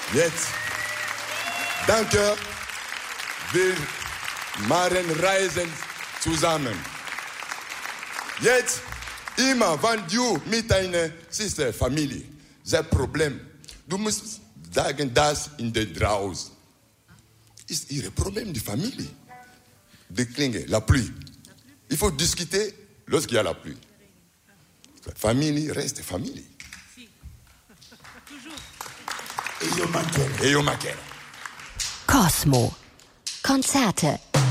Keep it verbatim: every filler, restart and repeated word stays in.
Jetzt, danke, wir machen Reisen zusammen. Jetzt, immer, wenn du mit deiner Schwester, Familie, das Problem, du musst sagen, das in der draußen ist ihr Problem, die Familie. Die Klinge, la pluie. Il faut discuter lorsqu'il y a la pluie. La famille reste famille. E io mancherò. E io mancherò. Cosmo. Konzerte.